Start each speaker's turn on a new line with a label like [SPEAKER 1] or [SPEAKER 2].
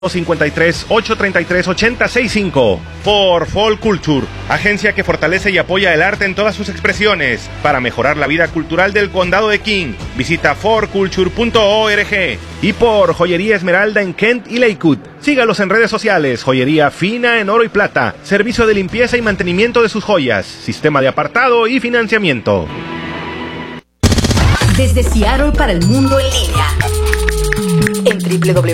[SPEAKER 1] 53-833-8065. For Fall Culture, agencia que fortalece y apoya el arte en todas sus expresiones para mejorar la vida cultural del condado de King. Visita forculture.org. Y por Joyería Esmeralda en Kent y Lakewood. Sígalos en redes sociales. Joyería fina en oro y plata. Servicio de limpieza y mantenimiento de sus joyas. Sistema de apartado y financiamiento.
[SPEAKER 2] Desde Seattle para el mundo en línea. En www